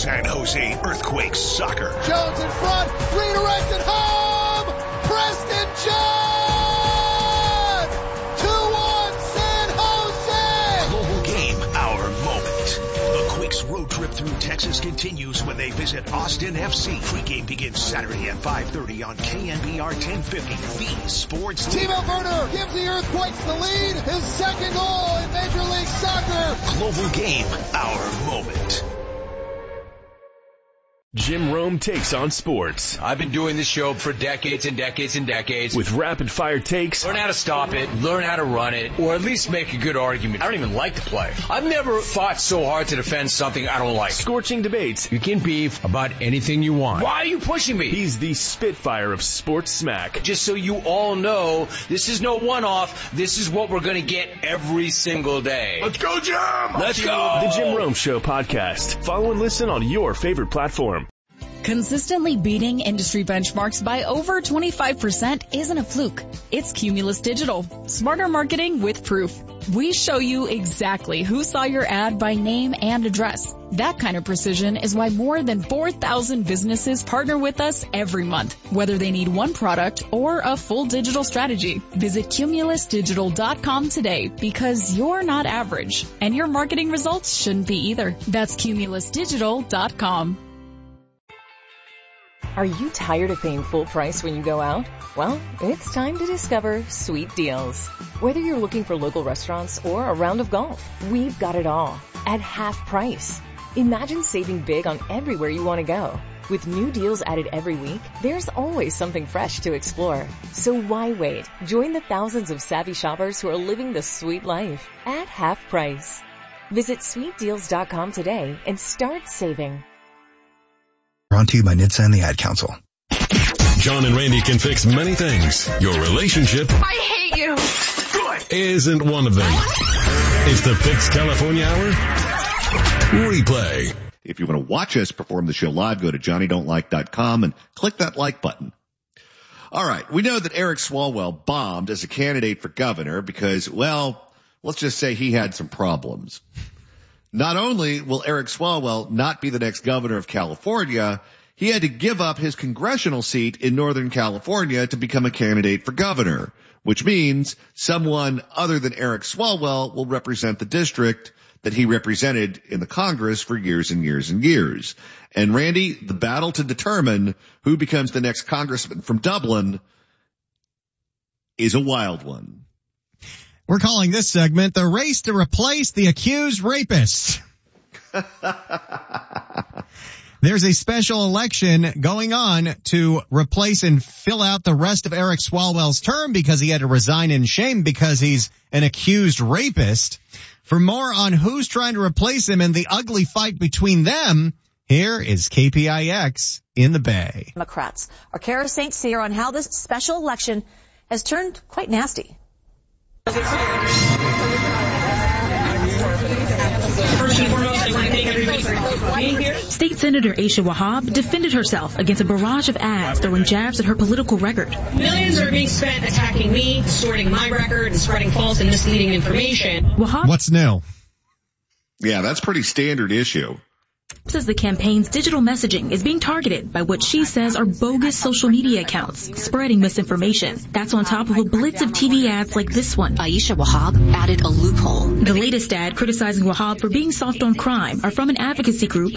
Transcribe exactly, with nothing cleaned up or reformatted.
San Jose Earthquakes soccer. Jones in front, redirected home! Preston John! two one San Jose! Global Game, our moment. The Quakes road trip through Texas continues when they visit Austin F C. Pregame begins Saturday at five thirty on K N B R ten fifty, the Sports Leader. Timo Werner gives the Earthquakes the lead, his second goal in Major League Soccer. Global Game, our moment. Jim Rome takes on sports. I've been doing this show for decades and decades and decades. With rapid-fire takes. Learn how to stop it, learn how to run it, or at least make a good argument. I don't even like to play. I've never fought so hard to defend something I don't like. Scorching debates. You can beef about anything you want. Why are you pushing me? He's the Spitfire of sports smack. Just so you all know, this is no one-off. This is what we're going to get every single day. Let's go, Jim! Let's go! The Jim Rome Show podcast. Follow and listen on your favorite platform. Consistently beating industry benchmarks by over twenty-five percent isn't a fluke. It's Cumulus Digital. Smarter marketing with proof. We show you exactly who saw your ad by name and address. That kind of precision is why more than four thousand businesses partner with us every month, whether they need one product or a full digital strategy. Visit cumulus digital dot com today because you're not average, and your marketing results shouldn't be either. That's cumulus digital dot com. Are you tired of paying full price when you go out? Well, it's time to discover Sweet Deals. Whether you're looking for local restaurants or a round of golf, we've got it all at half price. Imagine saving big on everywhere you want to go. With new deals added every week, there's always something fresh to explore. So why wait? Join the thousands of savvy shoppers who are living the sweet life at half price. Visit sweet deals dot com today and start saving. Brought to you by N H T S A and the Ad Council. John and Randy can fix many things. Your relationship I hate you. Good. Isn't one of them. It's the Fix California Hour replay. If you want to watch us perform the show live, go to johnny don't like dot com and click that like button. All right. We know that Eric Swalwell bombed as a candidate for governor because, well, let's just say he had some problems. Not only will Eric Swalwell not be the next governor of California, he had to give up his congressional seat in Northern California to become a candidate for governor, which means someone other than Eric Swalwell will represent the district that he represented in the Congress for years and years and years. And Randy, the battle to determine who becomes the next congressman from Dublin is a wild one. We're calling this segment the race to replace the accused rapist. There's a special election going on to replace and fill out the rest of Eric Swalwell's term because he had to resign in shame because he's an accused rapist. For more on who's trying to replace him and the ugly fight between them, here is K P I X in the Bay. Democrats. Our Kara Saint Cyr on how this special election has turned quite nasty. First and foremost, I want to thank everybody for being here. State Senator Aisha Wahab defended herself against a barrage of ads throwing jabs at her political record. Millions are being spent attacking me, distorting my record, and spreading false and misleading information. Wahab, what's new? Yeah, that's pretty standard issue. Says the campaign's digital messaging is being targeted by what she says are bogus social media accounts, spreading misinformation. That's on top of a blitz of T V ads like this one. Aisha Wahab added a loophole. The latest ad criticizing Wahab for being soft on crime are from an advocacy group